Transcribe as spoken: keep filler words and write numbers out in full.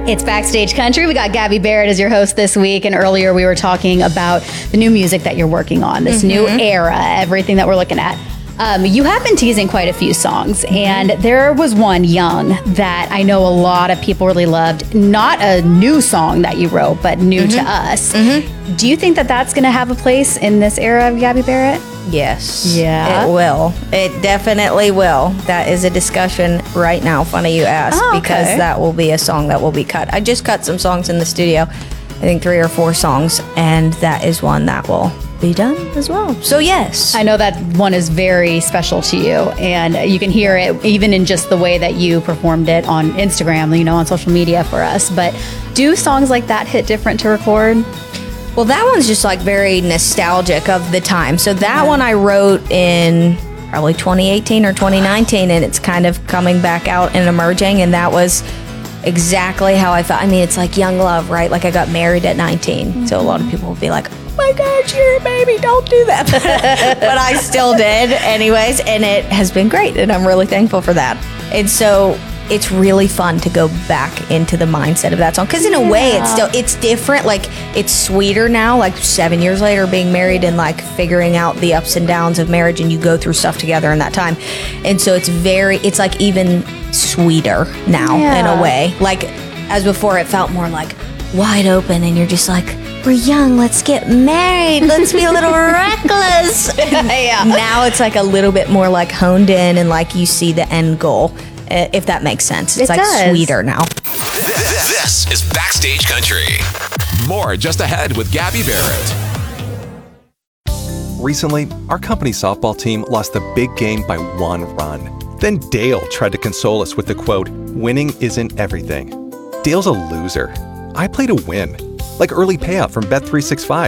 It's Backstage Country. We got Gabby Barrett as your host this week, and earlier we were talking about the new music that you're working on, this mm-hmm. new era, everything that we're looking at. Um, you have been teasing quite a few songs, and there was one, Young, that I know a lot of people really loved. Not a new song that you wrote, but new mm-hmm. to us. Mm-hmm. Do you think that that's going to have a place in this era of Gabby Barrett? Yes. Yeah. It will. It definitely will. That is a discussion right now. Funny you ask, oh, okay. because that will be a song that will be cut. I just cut some songs in the studio. I think three or four songs, and that is one that will be done as well. So yes. I know that one is very special to you, and you can hear it even in just the way that you performed it on Instagram, you know, on social media for us. But do songs like that hit different to record? Well, that one's just like very nostalgic of the time. So that yeah. one I wrote in probably twenty eighteen or twenty nineteen, and it's kind of coming back out and emerging, and that was exactly how I felt. I mean, it's like young love, right? Like I got married at nineteen. Mm-hmm. So a lot of people will be like, oh my God, you're a baby, don't do that. But I still did anyways, and it has been great, and I'm really thankful for that. And so it's really fun to go back into the mindset of that song, because in a yeah. way it's still it's different. Like it's sweeter now, like seven years later being married and like figuring out the ups and downs of marriage, and you go through stuff together in that time. And so it's very it's like even sweeter now yeah. in a way. Like as before it felt more like wide open, and you're just like, we're young, let's get married, let's be a little reckless. yeah. Now it's like a little bit more like honed in, and like you see the end goal, if that makes sense. It's it like does. sweeter now. This is Backstage Country. More just ahead with Gabby Barrett. Recently, our company softball team lost the big game by one run. Then Dale tried to console us with the quote, "Winning isn't everything." Dale's a loser. I play to win. Like early payout from Bet three sixty-five.